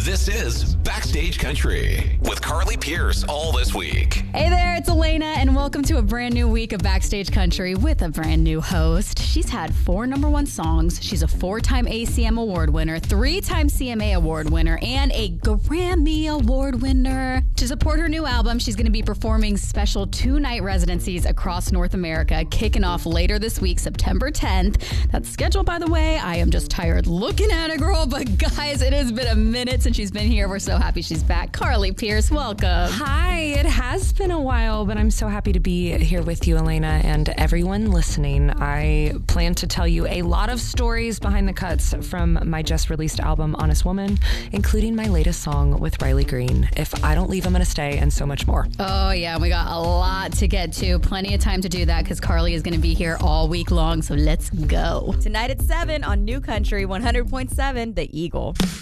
This is Backstage Country with Carly Pierce all this week. Hey there, it's Elena, and welcome to a brand new week of Backstage Country with a brand new host. She's had 4 #1 songs. She's a 4-time ACM Award winner, 3-time CMA Award winner, and a Grammy Award winner. To support her new album, she's going to be performing special 2-night residencies across North America, kicking off later this week, September 10th. That's scheduled, by the way. I am just tired looking at it, girl, but guys, it has been a minute since she's been here. We're so happy she's back. Carly Pierce, welcome. Hi, it has been a while, but I'm so happy to be here with you, Elena, and everyone listening. I plan to tell you a lot of stories behind the cuts from my just released album, Honest Woman, including my latest song with Riley Green, If I Don't Leave, I'm Gonna Stay, and so much more. Oh, yeah, we got a lot to get to. Plenty of time to do that because Carly is going to be here all week long, so let's go. Tonight at 7 on New Country 100.7 The Eagle.